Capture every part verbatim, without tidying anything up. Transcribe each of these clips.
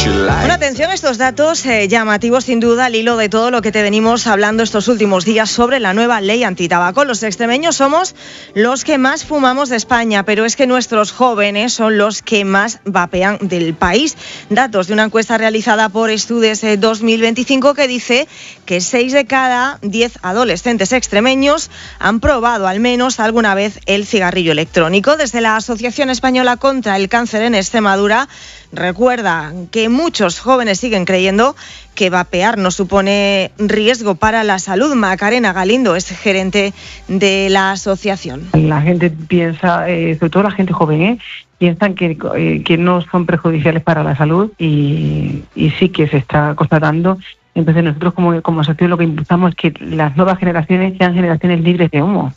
Bueno, atención a estos datos eh, llamativos sin duda al hilo de todo lo que te venimos hablando estos últimos días sobre la nueva ley antitabaco. Los extremeños somos los que más fumamos de España, pero es que nuestros jóvenes son los que más vapean del país. Datos de una encuesta realizada por Estudes eh, dos mil veinticinco que dice que seis de cada diez adolescentes extremeños han probado al menos alguna vez el cigarrillo electrónico. Desde la Asociación Española contra el Cáncer en Extremadura recuerda que muchos jóvenes siguen creyendo que vapear no supone riesgo para la salud. Macarena Galindo es gerente de la asociación. La gente piensa, eh, sobre todo la gente joven, ¿eh? piensan que, eh, que no son perjudiciales para la salud y, y sí que se está constatando. Entonces nosotros como, como asociación lo que impulsamos es que las nuevas generaciones sean generaciones libres de humo.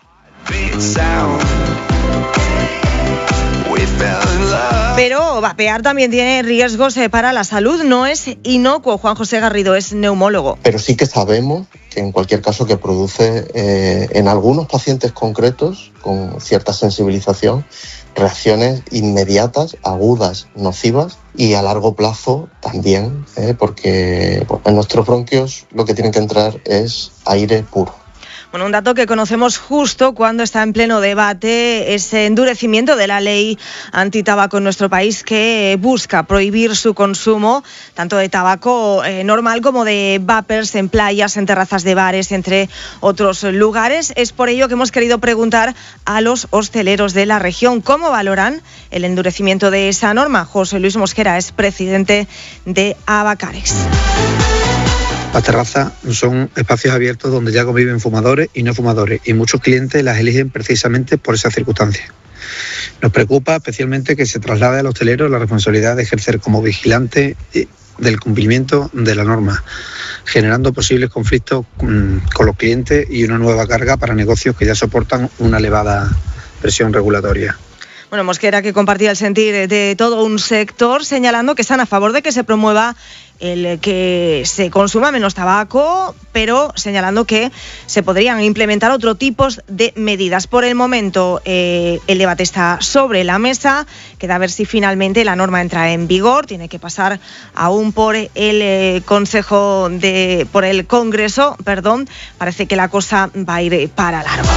Pero vapear también tiene riesgos para la salud, no es inocuo. Juan José Garrido es neumólogo. Pero sí que sabemos que en cualquier caso que produce eh, en algunos pacientes concretos con cierta sensibilización reacciones inmediatas, agudas, nocivas y a largo plazo también, eh, porque pues, en nuestros bronquios lo que tiene que entrar es aire puro. Bueno, un dato que conocemos justo cuando está en pleno debate ese endurecimiento de la ley antitabaco en nuestro país que busca prohibir su consumo tanto de tabaco eh, normal como de vapers en playas, en terrazas de bares, entre otros lugares. Es por ello que hemos querido preguntar a los hosteleros de la región cómo valoran el endurecimiento de esa norma. José Luis Mosquera es presidente de Abacares. Las terrazas son espacios abiertos donde ya conviven fumadores y no fumadores y muchos clientes las eligen precisamente por esas circunstancias. Nos preocupa especialmente que se traslade al hostelero la responsabilidad de ejercer como vigilante del cumplimiento de la norma, generando posibles conflictos con los clientes y una nueva carga para negocios que ya soportan una elevada presión regulatoria. Bueno, Mosquera, que compartía el sentir de todo un sector, señalando que están a favor de que se promueva el que se consuma menos tabaco, pero señalando que se podrían implementar otro tipo de medidas. Por el momento, eh, el debate está sobre la mesa. Queda a ver si finalmente la norma entra en vigor. Tiene que pasar aún por el eh, Consejo de, por el Congreso, perdón. Parece que la cosa va a ir para largo.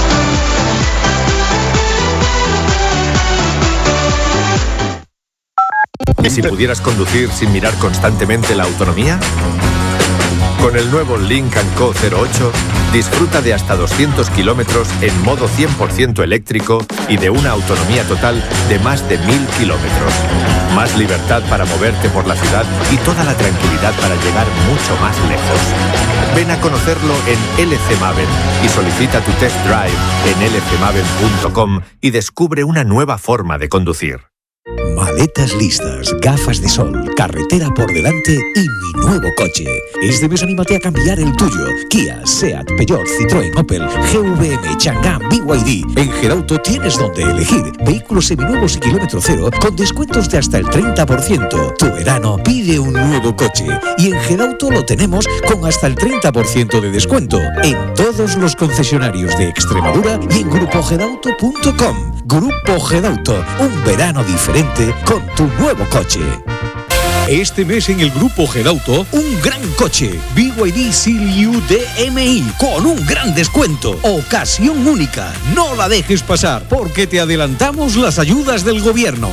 ¿Y si pudieras conducir sin mirar constantemente la autonomía? Con el nuevo Lynk and Co cero ocho, disfruta de hasta doscientos kilómetros en modo cien por ciento eléctrico y de una autonomía total de más de mil kilómetros. Más libertad para moverte por la ciudad y toda la tranquilidad para llegar mucho más lejos. Ven a conocerlo en L C Maven y solicita tu test drive en l c maven punto com y descubre una nueva forma de conducir. Maletas listas, gafas de sol, carretera por delante y mi nuevo coche. Este mes anímate a cambiar el tuyo. Kia, Seat, Peugeot, Citroën, Opel, G V M, Chang'an, B Y D. En Gedauto tienes donde elegir. Vehículos seminuevos y kilómetro cero con descuentos de hasta el treinta por ciento. Tu verano pide un nuevo coche. Y en Gedauto lo tenemos con hasta el treinta por ciento de descuento en todos los concesionarios de Extremadura y en grupo gedauto punto com. Grupo Gedauto, un verano diferente con tu nuevo coche. Este mes en el Grupo Gedauto, un gran coche. B Y D Seal U D M I con un gran descuento. Ocasión única. No la dejes pasar porque te adelantamos las ayudas del gobierno.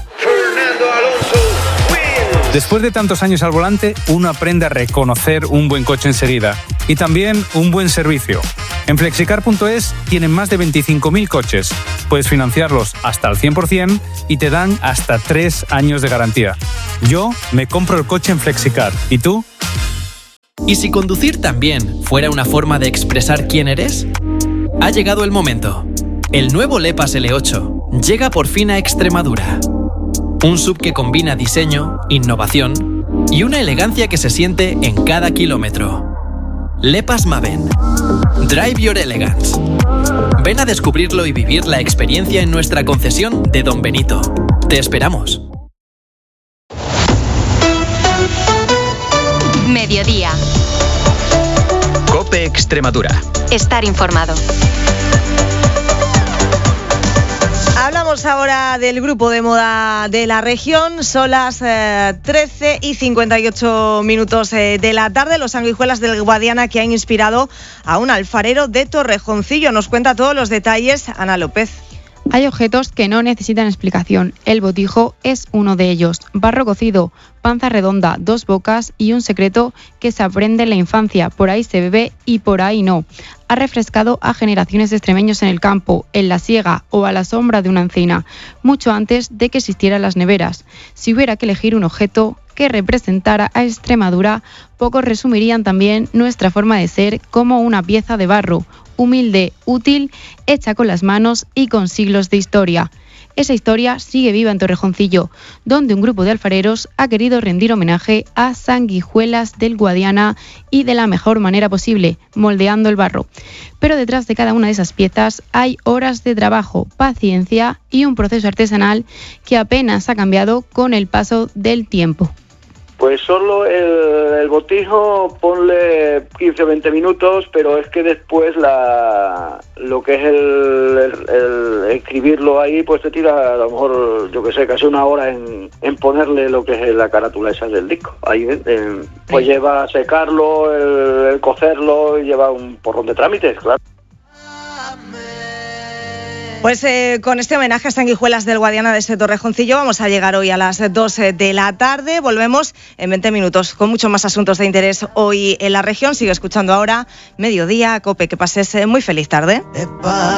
Después de tantos años al volante, uno aprende a reconocer un buen coche enseguida y también un buen servicio. En flexicar punto es tienen más de veinticinco mil coches. Puedes financiarlos hasta el cien por ciento y te dan hasta tres años de garantía. Yo me compro el coche en Flexicar. ¿Y tú? ¿Y si conducir también fuera una forma de expresar quién eres? Ha llegado el momento. El nuevo Lepas L ocho llega por fin a Extremadura. Un S U V que combina diseño, innovación y una elegancia que se siente en cada kilómetro. Lepas Maven. Drive your elegance. Ven a descubrirlo y vivir la experiencia en nuestra concesión de Don Benito. Te esperamos. Mediodía. COPE Extremadura. Estar informado. Hablamos Hablamos ahora del grupo de moda de la región. Son las eh, trece y cincuenta y ocho minutos eh, de la tarde. Los sanguijuelas del Guadiana que han inspirado a un alfarero de Torrejoncillo. Nos cuenta todos los detalles Ana López. Hay objetos que no necesitan explicación. El botijo es uno de ellos. Barro cocido, panza redonda, dos bocas y un secreto que se aprende en la infancia. Por ahí se bebe y por ahí no. Ha refrescado a generaciones de extremeños en el campo, en la siega o a la sombra de una encina, mucho antes de que existieran las neveras. Si hubiera que elegir un objeto que representara a Extremadura, pocos resumirían también nuestra forma de ser como una pieza de barro, humilde, útil, hecha con las manos y con siglos de historia. Esa historia sigue viva en Torrejoncillo, donde un grupo de alfareros ha querido rendir homenaje a sanguijuelas del Guadiana y de la mejor manera posible, moldeando el barro. Pero detrás de cada una de esas piezas hay horas de trabajo, paciencia y un proceso artesanal que apenas ha cambiado con el paso del tiempo. Pues solo el, el botijo ponle quince o veinte minutos, pero es que después la lo que es el, el, el escribirlo ahí, pues te tira a lo mejor, yo que sé, casi una hora en, en ponerle lo que es la carátula esa del disco. Ahí eh, pues lleva a secarlo, el, el cocerlo, y lleva un porrón de trámites, claro. Pues eh, con este homenaje a sanguijuelas del Guadiana de este Torrejoncillo vamos a llegar hoy a las doce de la tarde. Volvemos en veinte minutos con muchos más asuntos de interés hoy en la región. Sigue escuchando ahora Mediodía, COPE. Que pases muy feliz tarde.